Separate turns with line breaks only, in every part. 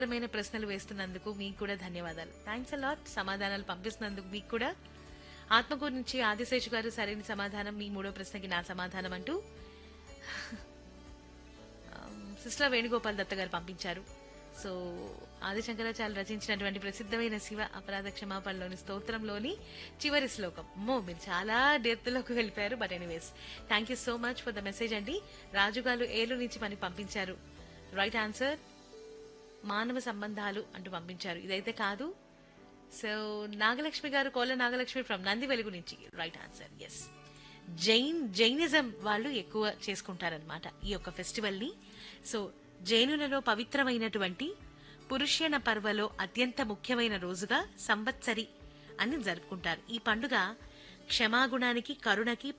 మైన ప్రశ్నలు వేస్తున్నందుకు మీకు కూడా ధన్యవాదాలు. Thanks a lot. సమాధానాలు పంపిస్తున్నందుకు మీకు కూడా. ఆత్మకూరు నుంచి ఆదిశేషు గారు సరైన సమాధానం, మీ మూడో ప్రశ్నకి నా సమాధానం అంటూ సిస్టర్ వేణుగోపాల్ దత్త గారు పంపించారు. సో ఆదిశంకరాచార్యులు రచించినటువంటి ప్రసిద్ధమైన శివ అపరాధ క్షమాపణలోని స్తోత్రంలోని చివరి శ్లోకం. మీరు చాలా డెప్త్లోకి వెళ్ళిపోయారు. But anyways, thank you so much for the message అండి. రాజుగారు ఏలూరు నుంచి మనకి పంపించారు. రైట్ ఆన్సర్ మానవ సంబంధాలు అంటూ పంపించారు. ఇదైతే కాదు. సో నాగలక్ష్మి గారు, కోల నాగలక్ష్మి ఫ్రమ్ నంది వెలుగు నుంచి రైట్ ఆన్సర్. ఎస్, జైనిజం వాళ్ళు ఎక్కువ చేసుకుంటారనమాట ఈ యొక్క ఫెస్టివల్ ని. సో జైనులలో పవిత్రమైనటువంటి పురుషన పర్వలో అత్యంత ముఖ్యమైన రోజుగా సంవత్సరి అని జరుపుకుంటారు. ఈ పండుగ క్షమాగుణానికి, కరుణకి,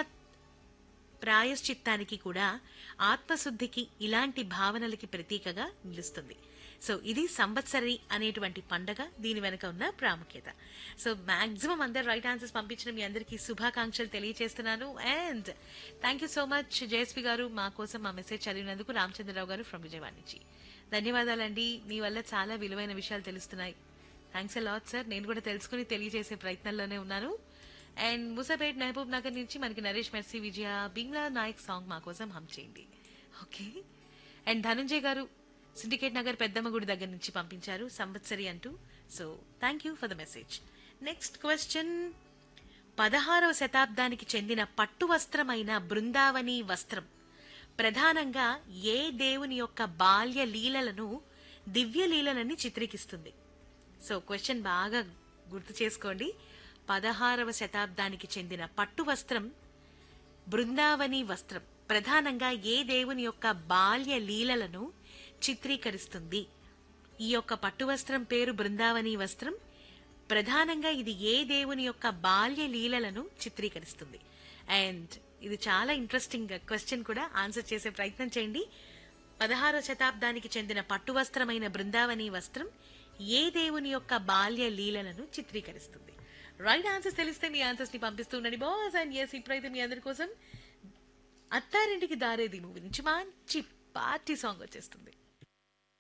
ప్రాయశ్చిత్తానికి కూడా, ఆత్మశుద్ధికి, ఇలాంటి భావనలకి ప్రతీకగా నిలుస్తుంది. సో ఇది సంవత్సరి అనేటువంటి పండగ, దీని వెనక ఉన్న ప్రాముఖ్యత. సో మాక్సిమం అందరు రైట్ ఆన్సర్స్ పంపించిన మీ అందరికీ శుభాకాంక్షలు తెలియజేస్తున్నాను. And thank you so much Jayashree గారు, మా కోసం మా మెసేజ్ చదివినందుకు. రామచంద్రరావు గారు ఫ్రమ్ విజయవాడ నుంచి ధన్యవాదాలండి. మీ వల్ల చాలా విలువైన విషయాలు తెలుస్తున్నాయి. Thanks a lot sir. నేను కూడా తెలుసుకుని తెలియజేసే ప్రయత్నంలోనే ఉన్నాను. అండ్ ముసాపేట్ మహబూబ్ నగర్ నుంచి మనకి నరేష్ మెర్సీ విజయ బింగ్లా నాయక్ సాంగ్ మా కోసం హమ్ చేయండి. ఓకే. అండ్ ధనుంజయ్ గారు సిండికేట్ నగర్ పెద్దమ్మ గుడి దగ్గర నుంచి పంపించారు సంవత్సరి అంటూ. So thank you for the message. Next question. 16వ శతాబ్దానికి చెందిన పట్టు వస్త్రమైన బృందావని వస్త్రం ప్రధానంగా ఏ దేవుని యొక్క బాల్య లీలలను, దివ్య లీలలని చిత్రీకిస్తుంది? సో క్వశ్చన్ బాగా గుర్తు చేసుకోండి. 16వ శతాబ్దానికి చెందిన పట్టు వస్త్రం బృందావని వస్త్రం ప్రధానంగా ఏ దేవుని యొక్క బాల్య లీలలను చిత్రీకరిస్తుంది? ఈ యొక్క పట్టు వస్త్రం పేరు బృందావని వస్త్రం. ప్రధానంగా ఇది ఏ దేవుని యొక్క బాల్య లీలలను చిత్రీకరిస్తుంది? అండ్ ఇది చాలా ఇంట్రెస్టింగ్ క్వశ్చన్ కూడా. ఆన్సర్ చేసే ప్రయత్నం చేయండి. 16వ శతాబ్దానికి చెందిన పట్టు వస్త్రమైన బృందావని వస్త్రం ఏ దేవుని యొక్క బాల్య లీలలను చిత్రీకరిస్తుంది? రైట్ ఆన్సర్స్ తెలిస్తే మీ ఆన్సర్స్ ని పంపిస్తూ ఉండండి బాస్. అండ్ ఎస్, ఇప్పుడైతే మీ అందరి కోసం అత్తారింటికి దారేది మూవీ నుంచి మంచి పార్టీ సాంగ్ వచ్చేస్తుంది.